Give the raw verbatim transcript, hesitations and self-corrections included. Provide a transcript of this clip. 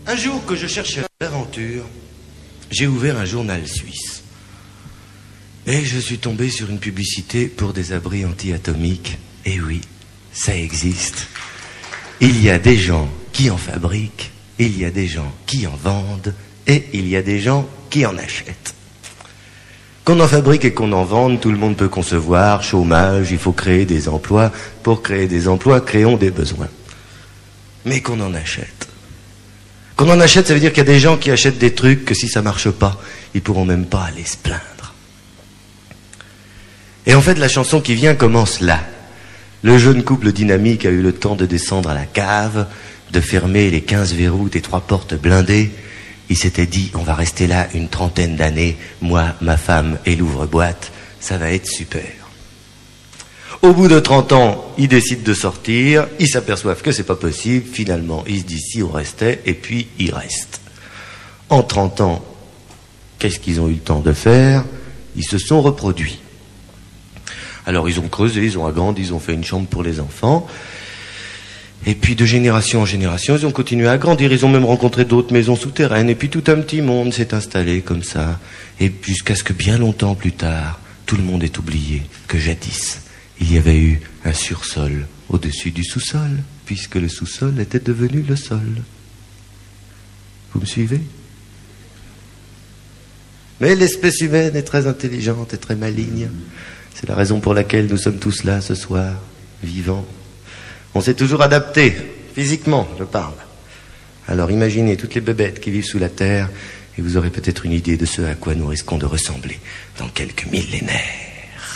Un jour que je cherchais l'aventure, j'ai ouvert un journal suisse. Et je suis tombé sur une publicité pour des abris anti-atomiques. Et oui, ça existe. Il y a des gens qui en fabriquent, il y a des gens qui en vendent, et il y a des gens qui en achètent. Qu'on en fabrique et qu'on en vende, tout le monde peut concevoir. Chômage, il faut créer des emplois. Pour créer des emplois, créons des besoins. Mais qu'on en achète. Qu'on en achète, ça veut dire qu'il y a des gens qui achètent des trucs que si ça marche pas, ils pourront même pas aller se plaindre. Et en fait, la chanson qui vient commence là. Le jeune couple dynamique a eu le temps de descendre à la cave, de fermer les quinze verrous des trois portes blindées. Il s'était dit, on va rester là une trentaine d'années, moi, ma femme et l'ouvre-boîte, ça va être super. Au bout de trente ans, ils décident de sortir, ils s'aperçoivent que c'est pas possible, finalement, ils se disent si on restait, et puis ils restent. En trente ans, qu'est-ce qu'ils ont eu le temps de faire? Ils se sont reproduits. Alors ils ont creusé, ils ont agrandi, ils ont fait une chambre pour les enfants. Et puis de génération en génération, ils ont continué à grandir. Ils ont même rencontré d'autres maisons souterraines. Et puis tout un petit monde s'est installé comme ça. Et jusqu'à ce que bien longtemps plus tard, tout le monde ait oublié que jadis, il y avait eu un sursol au-dessus du sous-sol, puisque le sous-sol était devenu le sol. Vous me suivez? Mais l'espèce humaine est très intelligente et très maligne. C'est la raison pour laquelle nous sommes tous là ce soir, vivants. On s'est toujours adapté, physiquement, je parle. Alors imaginez toutes les bébêtes qui vivent sous la terre et vous aurez peut-être une idée de ce à quoi nous risquons de ressembler dans quelques millénaires.